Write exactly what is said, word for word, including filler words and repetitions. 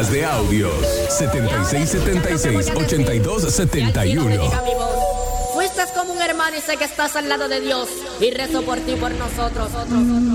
Notas de audios. setenta y seis setenta y seis, ochenta y dos setenta y uno. Fuiste como un hermano y sé que estás al lado de Dios. Y rezo por ti, por nosotros.